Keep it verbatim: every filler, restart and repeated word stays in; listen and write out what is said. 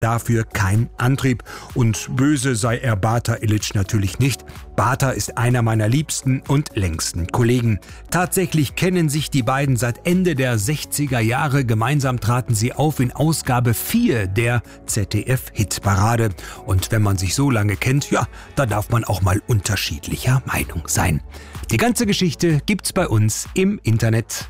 dafür kein Antrieb. Und böse sei er Bata Illich natürlich nicht. Bata ist einer meiner liebsten und längsten Kollegen. Tatsächlich kennen sich die beiden seit Ende der sechziger Jahre. Gemeinsam traten sie auf in Ausgabe vier der Z D F-Hitparade. Und wenn man sich so lange kennt, ja, da darf man auch mal unterschiedlicher Meinung sein. Die ganze Geschichte gibt's bei uns im Internet.